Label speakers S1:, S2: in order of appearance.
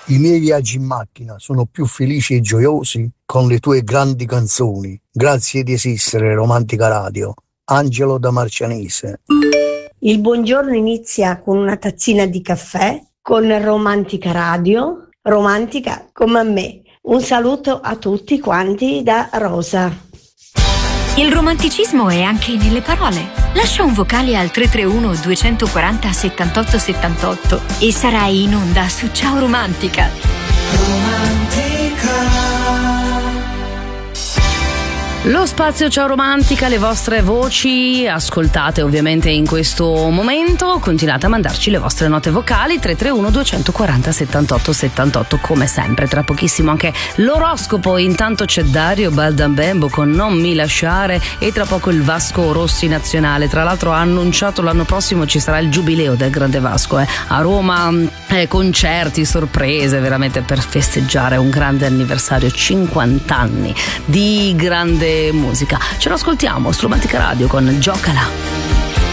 S1: I miei viaggi in macchina sono più felici e gioiosi con le tue grandi canzoni. Grazie di esistere, Romantica Radio. Angelo da Marcianese.
S2: Il buongiorno inizia con una tazzina di caffè, con Romantica Radio, romantica come a me. Un saluto a tutti quanti da Rosa.
S3: Il romanticismo è anche nelle parole. Lascia un vocale al 331 240 78 78 e sarai in onda su Ciao Romantica.
S4: Lo spazio Ciao Romantica, le vostre voci ascoltate ovviamente in questo momento, continuate a mandarci le vostre note vocali 331 240 78 78 come sempre. Tra pochissimo anche l'oroscopo, intanto c'è Dario Baldambembo con Non mi lasciare e tra poco il Vasco Rossi nazionale. Tra l'altro ha annunciato l'anno prossimo ci sarà il giubileo del grande Vasco a Roma, concerti, sorprese veramente per festeggiare un grande anniversario, 50 anni di grande musica. Ce lo ascoltiamo su Romantica Radio con Giocala.